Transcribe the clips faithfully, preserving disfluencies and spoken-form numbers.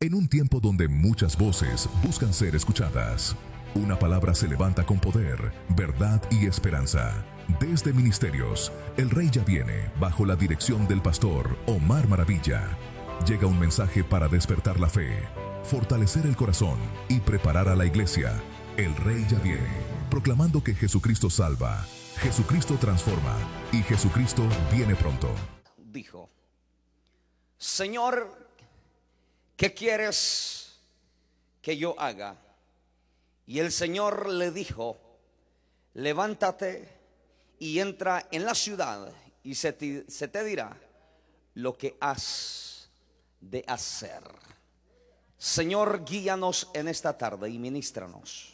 En un tiempo donde muchas voces buscan ser escuchadas, una palabra se levanta con poder, verdad y esperanza. Desde Ministerios, El Rey Ya Viene, bajo la dirección del pastor Omar Maravilla, llega un mensaje para despertar la fe, fortalecer el corazón y preparar a la iglesia. El Rey Ya Viene, proclamando que Jesucristo salva, Jesucristo transforma y Jesucristo viene pronto. Dijo: Señor, ¿qué quieres que yo haga? Y el Señor le dijo: levántate y entra en la ciudad y se te, se te dirá lo que has de hacer. Señor, guíanos en esta tarde y ministranos.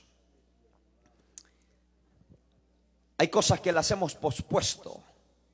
Hay cosas que las hemos pospuesto,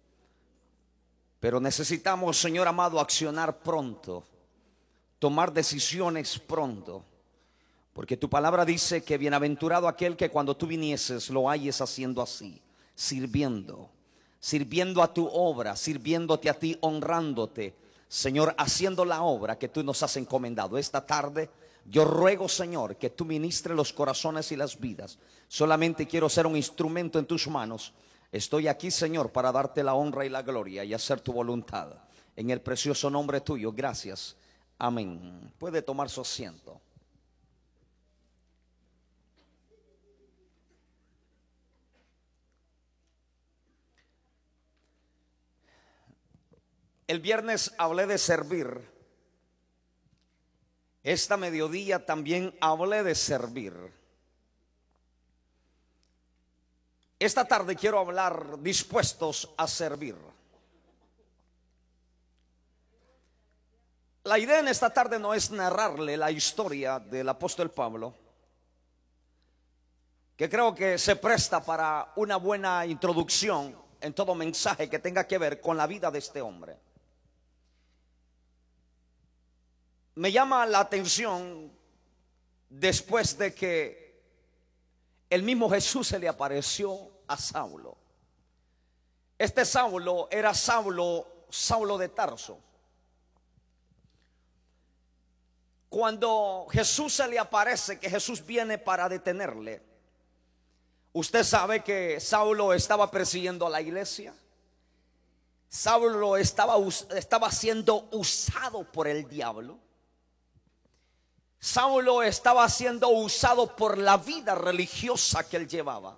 pero necesitamos, Señor amado, accionar pronto, tomar decisiones pronto, porque tu palabra dice que bienaventurado aquel que cuando tú vinieses lo halles haciendo así, sirviendo, sirviendo a tu obra, sirviéndote a ti, honrándote, Señor, haciendo la obra que tú nos has encomendado. Esta tarde yo ruego, Señor, que tú ministres los corazones y las vidas. Solamente quiero ser un instrumento en tus manos. Estoy aquí, Señor, para darte la honra y la gloria y hacer tu voluntad. En el precioso nombre tuyo, gracias. Amén. Puede tomar su asiento. El viernes hablé de servir. Esta mediodía también hablé de servir. Esta tarde quiero hablar dispuestos a servir. La idea en esta tarde no es narrarle la historia del apóstol Pablo, que creo que se presta para una buena introducción en todo mensaje que tenga que ver con la vida de este hombre. Me llama la atención después de que el mismo Jesús se le apareció a Saulo. Este Saulo era Saulo, Saulo de Tarso. Cuando Jesús se le aparece, que Jesús viene para detenerle, usted sabe que Saulo estaba persiguiendo a la iglesia. Saulo estaba, estaba siendo usado por el diablo. Saulo estaba siendo usado por la vida religiosa que él llevaba.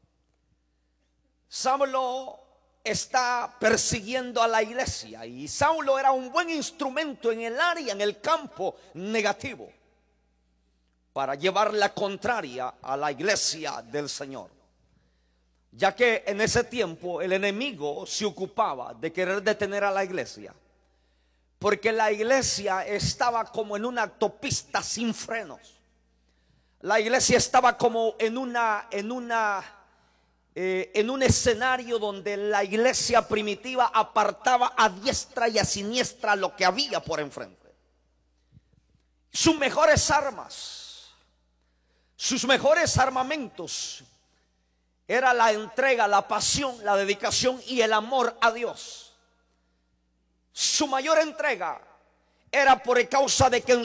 Saulo está persiguiendo a la iglesia y Saulo era un buen instrumento en el área, en el campo negativo, para llevar la contraria a la iglesia del Señor, ya que en ese tiempo el enemigo se ocupaba de querer detener a la iglesia, porque la iglesia estaba como en una autopista sin frenos. La iglesia estaba como en una en una eh, en un escenario donde la iglesia primitiva apartaba a diestra y a siniestra lo que había por enfrente. Sus mejores armas, sus mejores armamentos era la entrega, la pasión, la dedicación y el amor a Dios. Su mayor entrega era por causa de que en